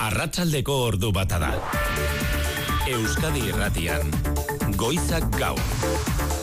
Arratsaldeko ordu bata da. Euskadi Irratian, Goizak Gaur.